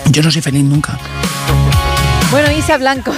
Yo no soy feliz nunca. Bueno, Isa Blanco,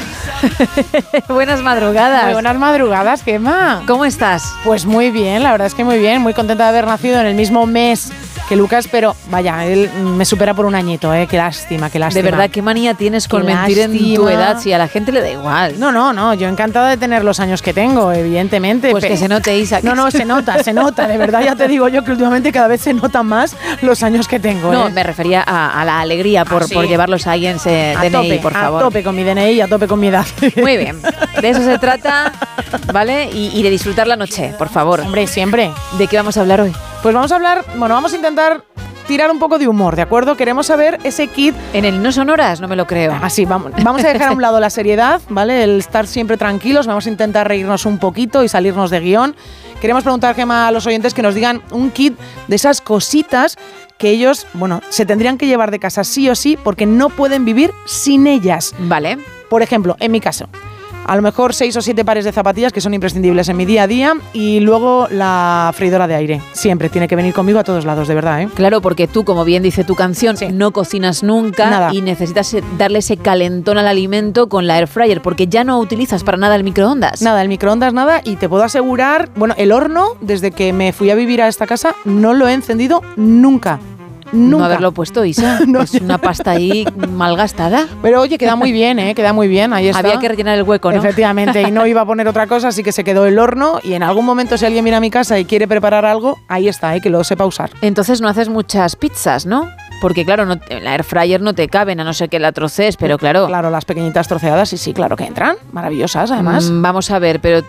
buenas madrugadas. Muy buenas madrugadas, Gemma. ¿Cómo estás? Pues muy bien, la verdad es que muy bien. Muy contenta de haber nacido en el mismo mes que Lucas, pero vaya, él me supera por un añito, qué lástima, qué lástima. De verdad, qué manía tienes con mentir en tu edad, si a la gente le da igual. No, yo encantada de tener los años que tengo, evidentemente. Pues que se note, Isa. No, se nota, de verdad, ya te digo yo que últimamente cada vez se notan más los años que tengo. No, me refería a la alegría por llevarlos ahí en ese DNI, tope, por favor. A tope con mi DNI y a tope con mi edad. Muy bien, de eso se trata, ¿vale? Y de disfrutar la noche, por favor. Hombre, siempre. ¿De qué vamos a hablar hoy? Pues vamos a intentar tirar un poco de humor, ¿de acuerdo? Queremos saber ese kit... En el No Son Horas, no me lo creo. Así, vamos a dejar a un lado la seriedad, ¿vale? El estar siempre tranquilos, vamos a intentar reírnos un poquito y salirnos de guión. Queremos preguntar, Gemma, a los oyentes que nos digan un kit de esas cositas que ellos, se tendrían que llevar de casa sí o sí porque no pueden vivir sin ellas. Vale. Por ejemplo, en mi caso, a lo mejor 6 o 7 pares de zapatillas que son imprescindibles en mi día a día y luego la freidora de aire. Siempre tiene que venir conmigo a todos lados, de verdad, ¿eh? Claro, porque tú, como bien dice tu canción, no cocinas nunca. Nada. Y necesitas darle ese calentón al alimento con la air fryer, porque ya no utilizas para nada el microondas. Nada, el microondas nada, y te puedo asegurar, el horno, desde que me fui a vivir a esta casa, no lo he encendido nunca. Nunca. No haberlo puesto, Isa. No, es una pasta ahí malgastada. Pero oye, queda muy bien, queda muy bien. Ahí está. Había que rellenar el hueco, ¿no? Efectivamente, y no iba a poner otra cosa, así que se quedó el horno. Y en algún momento, si alguien viene a mi casa y quiere preparar algo, ahí está, que lo sepa usar. Entonces no haces muchas pizzas, ¿no? Porque claro, la air fryer no te caben, a no ser que la trocees, pero claro. Claro, las pequeñitas troceadas, sí, claro que entran. Maravillosas, además. Vamos a ver, pero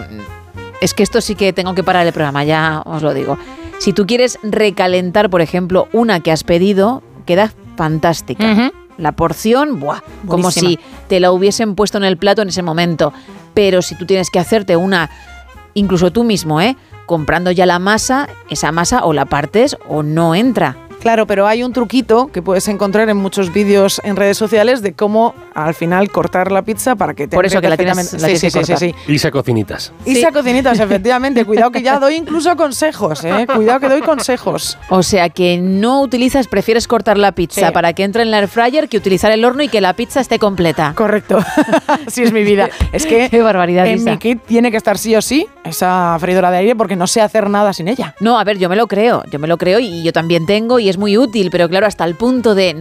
es que esto sí que tengo que parar el programa, ya os lo digo. Si tú quieres recalentar, por ejemplo, una que has pedido, queda fantástica. Uh-huh. La porción, como si te la hubiesen puesto en el plato en ese momento. Pero si tú tienes que hacerte una, incluso tú mismo, comprando ya la masa, esa masa o la partes o no entra. Claro, pero hay un truquito que puedes encontrar en muchos vídeos en redes sociales de cómo al final cortar la pizza para que te Por eso que la tienes que cortar. Sí. Isa Cocinitas. Isa Cocinitas, efectivamente. Cuidado que ya doy incluso consejos, Cuidado que doy consejos. O sea que no utilizas, prefieres cortar la pizza para que entre en la air fryer que utilizar el horno y que la pizza esté completa. Correcto. Así es mi vida. Es que qué barbaridad, en Isa. mi kit tiene que estar sí o sí esa freidora de aire porque no sé hacer nada sin ella. No, a ver, yo me lo creo y yo también tengo y es muy útil, pero claro, hasta el punto de,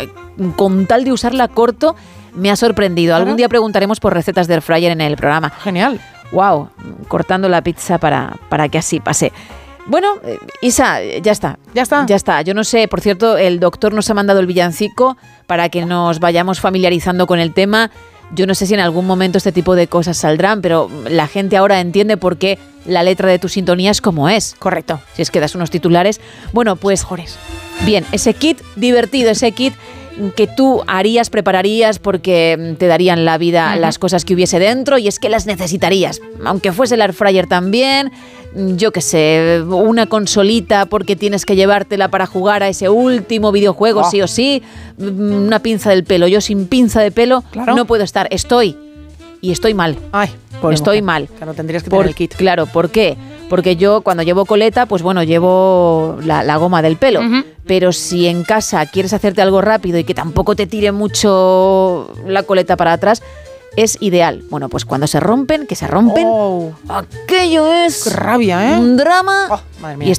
con tal de usarla corto, me ha sorprendido. Algún día preguntaremos por recetas de air fryer en el programa. Genial. Wow, cortando la pizza para que así pase. Bueno, Isa, ya está. Yo no sé, por cierto, el doctor nos ha mandado el villancico para que nos vayamos familiarizando con el tema. Yo no sé si en algún momento este tipo de cosas saldrán, pero la gente ahora entiende por qué la letra de tu sintonía es como es. Correcto. Si es que das unos titulares. Bueno, pues, bien, ese kit divertido, ese kit que tú prepararías porque te darían la vida las cosas que hubiese dentro y es que las necesitarías. Aunque fuese el air fryer también, yo qué sé, una consolita porque tienes que llevártela para jugar a ese último videojuego, sí o sí, una pinza del pelo. Yo sin pinza de pelo no puedo estar, estoy mal. Ay, estoy mal. Claro, tendrías que tener el kit. Claro, ¿por qué? Porque yo cuando llevo coleta, pues llevo la goma del pelo. Uh-huh. Pero si en casa quieres hacerte algo rápido y que tampoco te tire mucho la coleta para atrás, es ideal. Bueno, pues cuando se rompen, aquello es... ¡Qué rabia, un drama. Madre mía.